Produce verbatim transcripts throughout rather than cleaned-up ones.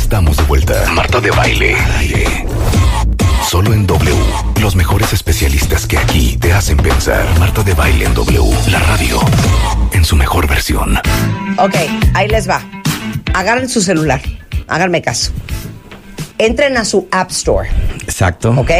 Estamos de vuelta. Marta de Baile. Al aire. Solo en W. Los mejores especialistas que aquí te hacen pensar. Marta de Baile en W. La radio en su mejor versión. Ok, ahí les va. Agarren su celular. Háganme caso. Entren a su App Store. Exacto. ¿Ok?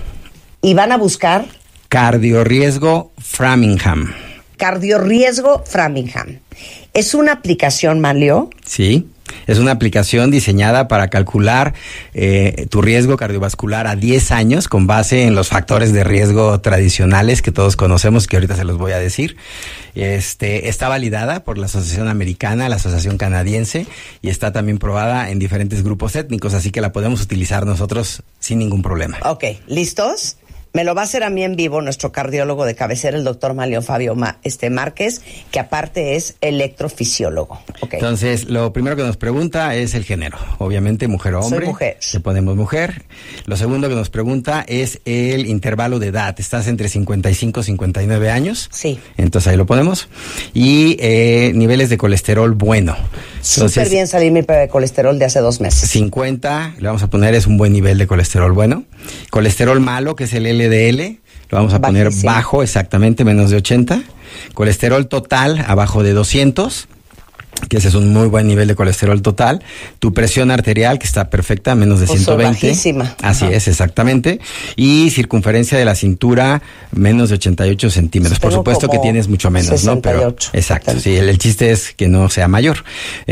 Y van a buscar... Cardiorriesgo Framingham. Cardiorriesgo Framingham. ¿Es una aplicación, Manlio? Sí. Es una aplicación diseñada para calcular eh, tu riesgo cardiovascular a diez años con base en los factores de riesgo tradicionales que todos conocemos, que ahorita se los voy a decir. Este, está validada por la Asociación Americana, la Asociación Canadiense, y está también probada en diferentes grupos étnicos, así que la podemos utilizar nosotros sin ningún problema. Ok, ¿listos? Me lo va a hacer a mí en vivo nuestro cardiólogo de cabecera, el doctor Manlio Fabio Ma, este Márquez, que aparte es electrofisiólogo. Okay. Entonces, lo primero que nos pregunta es el género. Obviamente, mujer o hombre. Soy mujer. Le ponemos mujer. Lo segundo que nos pregunta es el intervalo de edad. ¿Estás entre cincuenta y cinco y cincuenta y nueve años? Sí. Entonces, ahí lo ponemos. Y eh, niveles de colesterol bueno. Súper bien salir mi de colesterol de hace dos meses. cincuenta, le vamos a poner, es un buen nivel de colesterol bueno. Colesterol malo, que es el L D L, lo vamos a poner Bajísimo. Bajo, exactamente, menos de ochenta. Colesterol total, abajo de doscientos, que ese es un muy buen nivel de colesterol total. Tu presión arterial, que está perfecta, menos de ciento veinte. Bajísima. Así Ajá. es, exactamente. Y circunferencia de la cintura, menos de ochenta y ocho centímetros. Por supuesto que tienes mucho menos, sesenta y ocho, ¿no? Pero, exacto, sí, el, el chiste es que no sea mayor.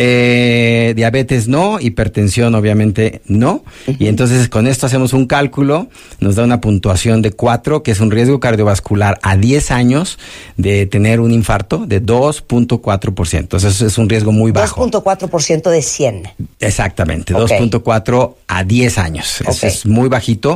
Eh, diabetes no, hipertensión obviamente no. Uh-huh. Y entonces con esto hacemos un cálculo, nos da una puntuación de cuatro, que es un riesgo cardiovascular a diez años de tener un infarto de dos punto cuatro por ciento. Entonces es un riesgo muy bajo. dos punto cuatro por ciento de cien. Exactamente, okay. dos punto cuatro a diez años. Okay. Eso es muy bajito.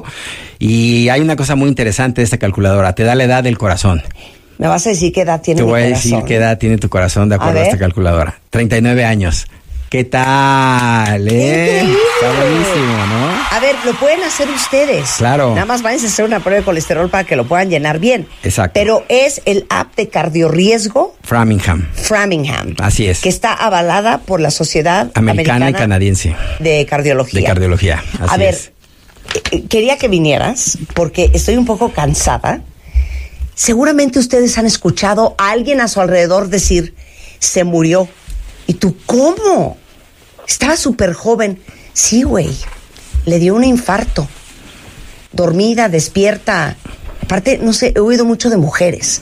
Y hay una cosa muy interesante de esta calculadora, te da la edad del corazón. ¿Me vas a decir qué edad tiene mi corazón? Te voy a decir qué edad tiene tu corazón de acuerdo a, a esta calculadora. treinta y nueve años. ¿Qué tal? ¿Eh? Está buenísimo, ¿no? A ver, lo pueden hacer ustedes. Claro. Nada más váyanse a hacer una prueba de colesterol para que lo puedan llenar bien. Exacto. Pero es el app de cardiorriesgo Framingham. Framingham. Así es. Que está avalada por la Sociedad Americana, Americana y Canadiense de Cardiología. De Cardiología. Así a ver, es. quería que vinieras porque estoy un poco cansada. Seguramente ustedes han escuchado a alguien a su alrededor decir, se murió. ¿Y tú cómo? Estaba súper joven. Sí, güey. Le dio un infarto. Dormida, despierta. Aparte, no sé, he oído mucho de mujeres.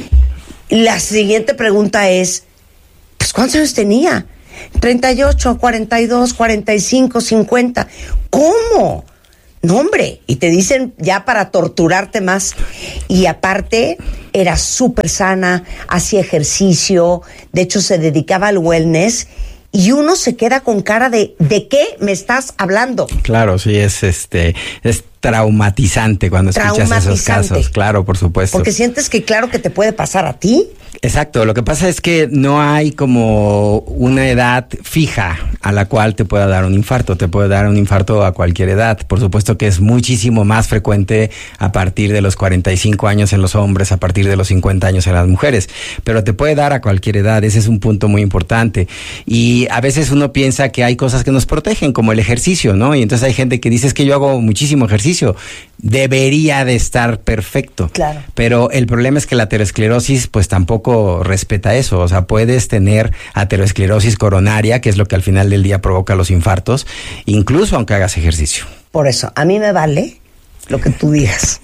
La siguiente pregunta es, pues, ¿cuántos años tenía? treinta y ocho, cuarenta y dos, cuarenta y cinco, cincuenta. ¿Cómo? No, hombre. Y te dicen ya para torturarte más. Y aparte, era súper sana, hacía ejercicio, de hecho se dedicaba al wellness. Y uno se queda con cara de ¿de qué me estás hablando? Claro, sí, es este es traumatizante cuando escuchas esos casos. Claro, por supuesto. Porque sientes que claro que te puede pasar a ti. Exacto, lo que pasa es que no hay como una edad fija a la cual te pueda dar un infarto, te puede dar un infarto a cualquier edad. Por supuesto que es muchísimo más frecuente a partir de los cuarenta y cinco años en los hombres, a partir de los cincuenta años en las mujeres, pero te puede dar a cualquier edad, ese es un punto muy importante. Y a veces uno piensa que hay cosas que nos protegen, como el ejercicio, ¿no? Y entonces hay gente que dice, es que yo hago muchísimo ejercicio, debería de estar perfecto. Claro. Pero el problema es que la aterosclerosis pues tampoco respeta eso, o sea, puedes tener aterosclerosis coronaria, que es lo que al final del día provoca los infartos, incluso aunque hagas ejercicio. Por eso, a mí me vale lo que tú digas.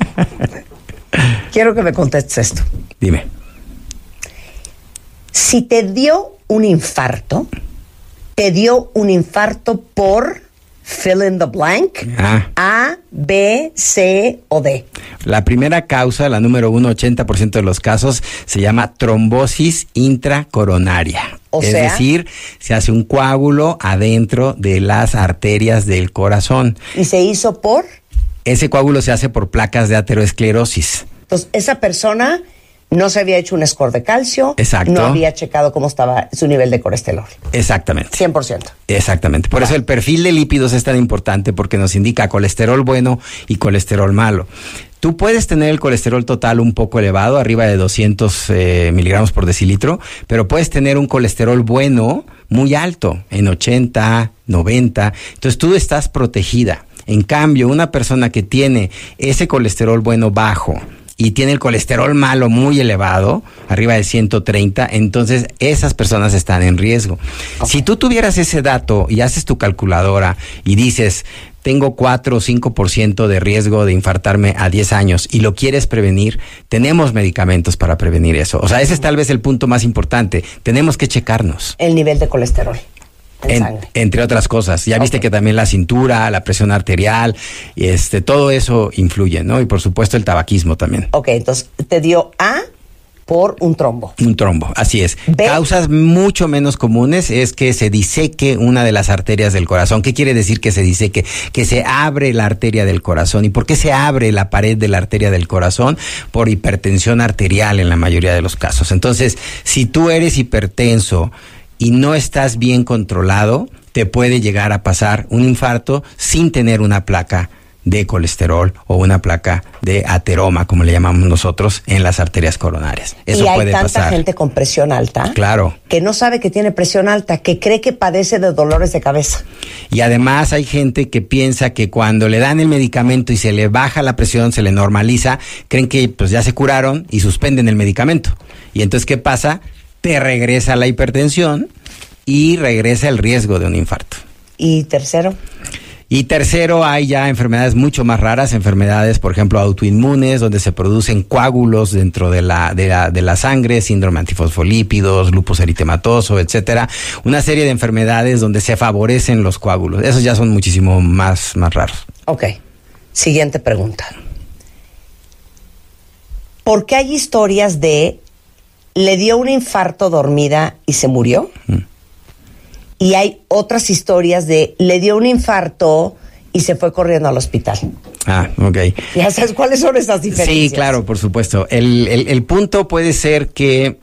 Quiero que me contestes esto. Dime. Si te dio un infarto, te dio un infarto por fill in the blank, ah. A, B, C o D. La primera causa, la número uno, ochenta por ciento de los casos, se llama trombosis intracoronaria. O es sea, decir, se hace un coágulo adentro de las arterias del corazón. ¿Y se hizo por? Ese coágulo se hace por placas de aterosclerosis. Entonces, esa persona no se había hecho un score de calcio. Exacto. No había checado cómo estaba su nivel de colesterol. Exactamente. cien por ciento. Exactamente. Por Wow. eso el perfil de lípidos es tan importante, porque nos indica colesterol bueno y colesterol malo. Tú puedes tener el colesterol total un poco elevado, arriba de doscientos eh, miligramos por decilitro, pero puedes tener un colesterol bueno muy alto, en ochenta, noventa. Entonces tú estás protegida. En cambio, una persona que tiene ese colesterol bueno bajo y tiene el colesterol malo muy elevado, arriba de ciento treinta, entonces esas personas están en riesgo. Okay. Si tú tuvieras ese dato y haces tu calculadora y dices, tengo cuatro o cinco por ciento de riesgo de infartarme a diez años y lo quieres prevenir, tenemos medicamentos para prevenir eso. O sea, ese es tal vez el punto más importante. Tenemos que checarnos. El nivel de colesterol. En, entre otras cosas. Ya okay. viste que también la cintura, la presión arterial, este, todo eso influye, ¿no? Y por supuesto el tabaquismo también. Ok, entonces te dio A por un trombo. Un trombo, así es. B. Causas mucho menos comunes es que se diseque una de las arterias del corazón. ¿Qué quiere decir que se diseque? Que se abre la arteria del corazón. ¿Y por qué se abre la pared de la arteria del corazón? Por hipertensión arterial en la mayoría de los casos. Entonces, si tú eres hipertenso y no estás bien controlado, te puede llegar a pasar un infarto sin tener una placa de colesterol o una placa de ateroma, como le llamamos nosotros, en las arterias coronarias. Eso y hay puede tanta pasar. gente con presión alta, claro, que no sabe que tiene presión alta, que cree que padece de dolores de cabeza. Y además hay gente que piensa que cuando le dan el medicamento y se le baja la presión, se le normaliza, creen que pues ya se curaron y suspenden el medicamento. Y entonces, ¿qué pasa? Te regresa la hipertensión y regresa el riesgo de un infarto. ¿Y tercero? Y tercero, hay ya enfermedades mucho más raras, enfermedades, por ejemplo, autoinmunes, donde se producen coágulos dentro de la, de la, de la sangre, síndrome antifosfolípidos, lupus eritematoso, etcétera. Una serie de enfermedades donde se favorecen los coágulos. Esos ya son muchísimo más, más raros. Ok. Siguiente pregunta. ¿Por qué hay historias de le dio un infarto dormida y se murió? Mm. Y hay otras historias de le dio un infarto y se fue corriendo al hospital. Ah, ok. ¿Ya sabes cuáles son esas diferencias? Sí, claro, por supuesto. El, el, el punto puede ser que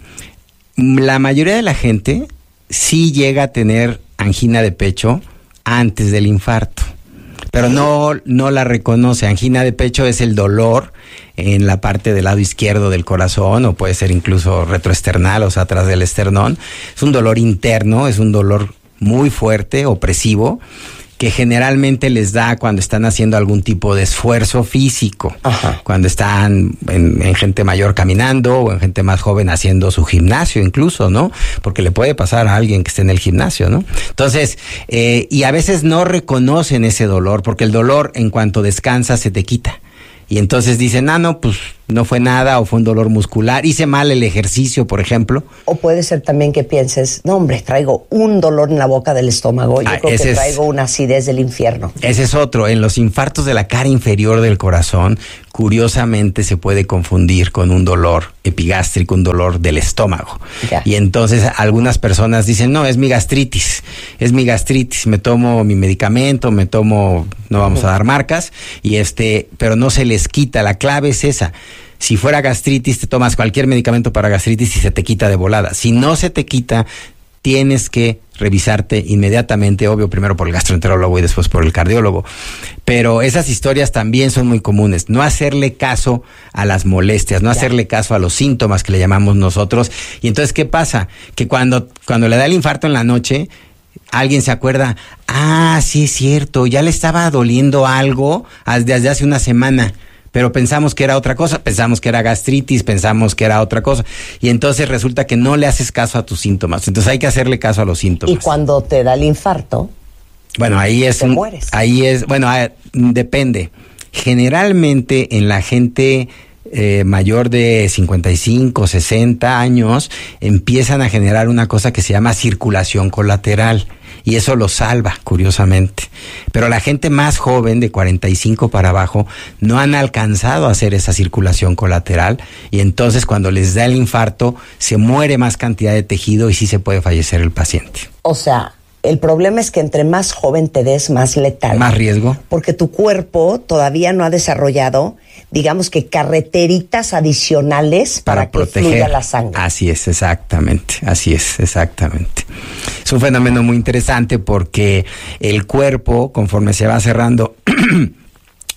la mayoría de la gente sí llega a tener angina de pecho antes del infarto, pero no, no la reconoce. Angina de pecho es el dolor en la parte del lado izquierdo del corazón, o puede ser incluso retroesternal, o sea, atrás del esternón. Es un dolor interno, es un dolor muy fuerte, opresivo, que generalmente les da cuando están haciendo algún tipo de esfuerzo físico. Ajá. Cuando están en, en gente mayor caminando o en gente más joven haciendo su gimnasio incluso, ¿no? Porque le puede pasar a alguien que esté en el gimnasio, ¿no? Entonces, eh, y a veces no reconocen ese dolor, porque el dolor en cuanto descansas se te quita. Y entonces dicen, ah, no, pues no fue nada, o fue un dolor muscular, hice mal el ejercicio, por ejemplo. O puede ser también que pienses, no, hombre, traigo un dolor en la boca del estómago, yo ah, creo que traigo es, una acidez del infierno. Ese es otro. En los infartos de la cara inferior del corazón, curiosamente se puede confundir con un dolor epigástrico, un dolor del estómago. Ya. Y entonces algunas personas dicen, no, es mi gastritis, es mi gastritis, me tomo mi medicamento, me tomo, no vamos uh-huh. a dar marcas, y este, pero no se les quita. La clave es esa. Si fuera gastritis, te tomas cualquier medicamento para gastritis y se te quita de volada. Si no se te quita, tienes que revisarte inmediatamente, obvio, primero por el gastroenterólogo y después por el cardiólogo. Pero esas historias también son muy comunes. No hacerle caso a las molestias, no hacerle caso a los síntomas que le llamamos nosotros. Y entonces, ¿qué pasa? Que cuando, cuando le da el infarto en la noche, alguien se acuerda, ah, sí es cierto, ya le estaba doliendo algo desde hace una semana. Pero pensamos que era otra cosa, pensamos que era gastritis, pensamos que era otra cosa. Y entonces resulta que no le haces caso a tus síntomas. Entonces hay que hacerle caso a los síntomas. Y cuando te da el infarto, bueno, ahí es, te mueres. Ahí es, bueno, a, depende. Generalmente en la gente eh, mayor de cincuenta y cinco, sesenta años, empiezan a generar una cosa que se llama circulación colateral. Y eso lo salva, curiosamente. Pero la gente más joven, de cuarenta y cinco para abajo, no han alcanzado a hacer esa circulación colateral. Y entonces cuando les da el infarto, se muere más cantidad de tejido y sí se puede fallecer el paciente. O sea, el problema es que entre más joven te des, más letal. Más riesgo. Porque tu cuerpo todavía no ha desarrollado, digamos que carreteritas adicionales para, para que proteger. Fluya la sangre. Así es, exactamente. Así es, exactamente. Es un fenómeno muy interesante porque el cuerpo, conforme se va cerrando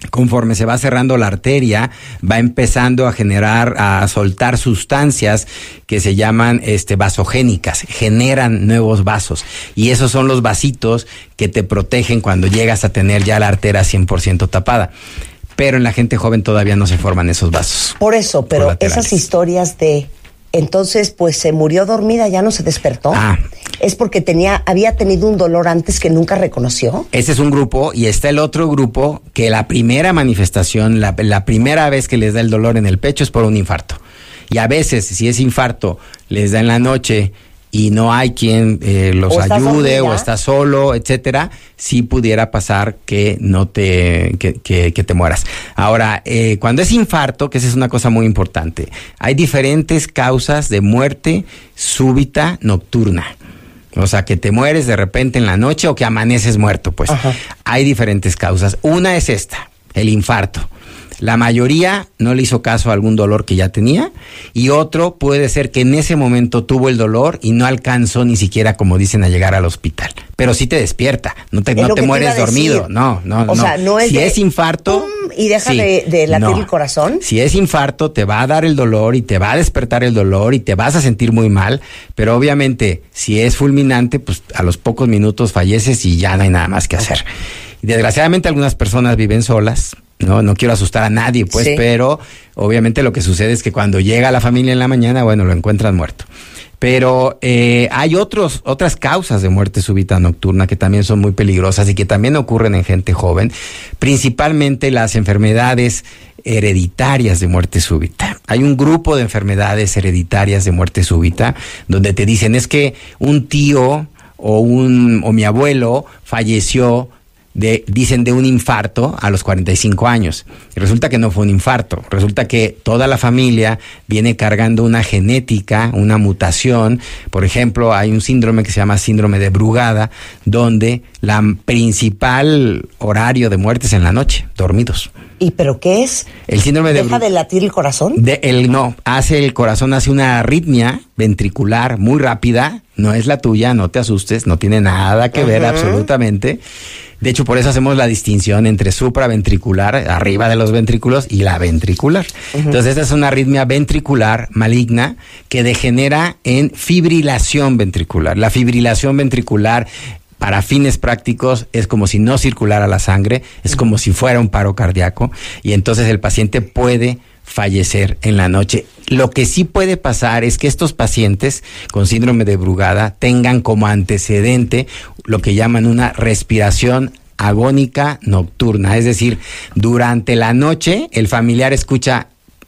conforme se va cerrando la arteria, va empezando a generar, a soltar sustancias que se llaman este, vasogénicas, generan nuevos vasos. Y esos son los vasitos que te protegen cuando llegas a tener ya la arteria cien por ciento tapada. Pero en la gente joven todavía no se forman esos vasos. Por eso, pero esas historias de... Entonces, pues se murió dormida, ya no se despertó. Ah. Es porque tenía, había tenido un dolor antes que nunca reconoció. Ese es un grupo, y está el otro grupo que la primera manifestación, la, la primera vez que les da el dolor en el pecho es por un infarto. Y a veces, si ese infarto les da en la noche y no hay quien eh, los ayude o está solo, etcétera, sí pudiera pasar que no te que, que, que te mueras. Ahora, eh, cuando es infarto, que esa es una cosa muy importante, hay diferentes causas de muerte súbita nocturna. O sea, que te mueres de repente en la noche o que amaneces muerto, pues. Ajá. Hay diferentes causas. Una es esta, el infarto. La mayoría no le hizo caso a algún dolor que ya tenía, y otro puede ser que en ese momento tuvo el dolor y no alcanzó ni siquiera, como dicen, a llegar al hospital. Pero sí te despierta, no te, no te mueres te dormido. No, no, no. O sea, no es si de, es infarto... ¡pum! Y deja sí, de, de latir no. el corazón. Si es infarto, te va a dar el dolor y te va a despertar el dolor y te vas a sentir muy mal, pero obviamente, si es fulminante, pues a los pocos minutos falleces y ya no hay nada más que hacer. Y desgraciadamente algunas personas viven solas. No, no quiero asustar a nadie, pues, sí. Pero obviamente lo que sucede es que cuando llega la familia en la mañana, bueno, lo encuentran muerto. Pero eh, hay otros, otras causas de muerte súbita nocturna que también son muy peligrosas y que también ocurren en gente joven, principalmente las enfermedades hereditarias de muerte súbita. Hay un grupo de enfermedades hereditarias de muerte súbita donde te dicen es que un tío o un o mi abuelo falleció de, dicen de un infarto a los cuarenta y cinco años. Y resulta que no fue un infarto, resulta que toda la familia viene cargando una genética, una mutación. Por ejemplo, hay un síndrome que se llama síndrome de Brugada, donde la principal horario de muerte es en la noche, dormidos. ¿Y pero qué es? El síndrome de ¿Deja de latir el corazón? De, el, no, hace el corazón hace una arritmia ventricular muy rápida, no es la tuya, no te asustes, no tiene nada que uh-huh. ver absolutamente. De hecho, por eso hacemos la distinción entre supraventricular, arriba de los ventrículos, y la ventricular. Uh-huh. Entonces, esta es una arritmia ventricular maligna que degenera en fibrilación ventricular. La fibrilación ventricular, para fines prácticos, es como si no circulara la sangre, es como si fuera un paro cardíaco, y entonces el paciente puede fallecer en la noche. Lo que sí puede pasar es que estos pacientes con síndrome de Brugada tengan como antecedente lo que llaman una respiración agónica nocturna, es decir, durante la noche el familiar escucha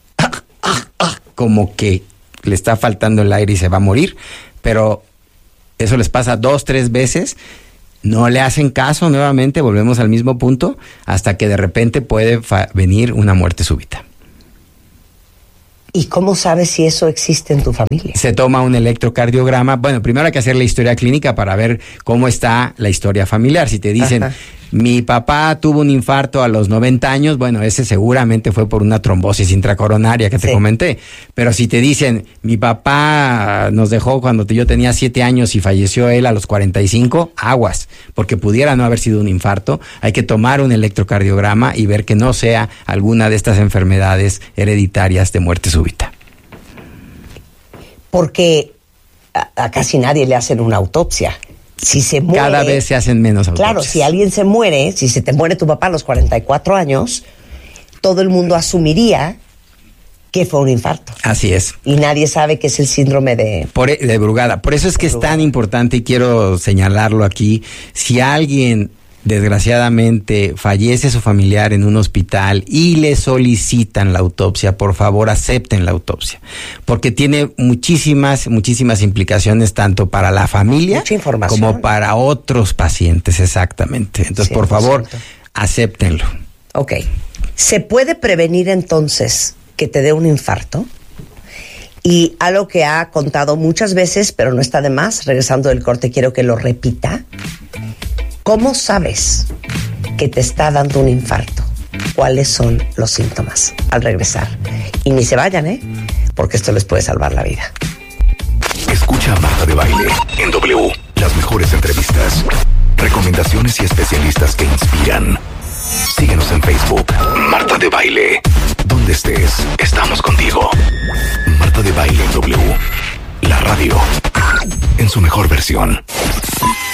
como que le está faltando el aire y se va a morir, pero eso les pasa dos, tres veces, no le hacen caso, nuevamente volvemos al mismo punto, hasta que de repente puede fa- venir una muerte súbita. ¿Y cómo sabes si eso existe en tu familia? Se toma un electrocardiograma. Bueno, primero hay que hacer la historia clínica para ver cómo está la historia familiar. Si te dicen, ajá, mi papá tuvo un infarto a los noventa años, bueno, ese seguramente fue por una trombosis intracoronaria que te sí. comenté. Pero si te dicen, mi papá nos dejó cuando yo tenía siete años y falleció él a los cuarenta y cinco, aguas, porque pudiera no haber sido un infarto. Hay que tomar un electrocardiograma y ver que no sea alguna de estas enfermedades hereditarias de muerte súbita. Porque a, a casi nadie le hacen una autopsia. Si se muere, cada vez se hacen menos autopsias. Claro, si alguien se muere, si se te muere tu papá a los cuarenta y cuatro años, todo el mundo asumiría que fue un infarto. Así es. Y nadie sabe que es el síndrome de... Por, de Brugada. Por eso es que es tan importante, y quiero señalarlo aquí, si alguien desgraciadamente fallece su familiar en un hospital y le solicitan la autopsia, por favor acepten la autopsia, porque tiene muchísimas, muchísimas implicaciones tanto para la familia como para otros pacientes, exactamente. Entonces, cien por ciento. Por favor, acéptenlo. Ok. ¿Se puede prevenir entonces que te dé un infarto? Y algo que ha contado muchas veces, pero no está de más, regresando del corte quiero que lo repita. ¿Cómo sabes que te está dando un infarto? ¿Cuáles son los síntomas? Al regresar. Y ni se vayan, ¿eh? Porque esto les puede salvar la vida. Escucha a Marta de Baile en W. Las mejores entrevistas, recomendaciones y especialistas que inspiran. Síguenos en Facebook. Marta de Baile. Donde estés, estamos contigo. Marta de Baile en W. La radio. En su mejor versión.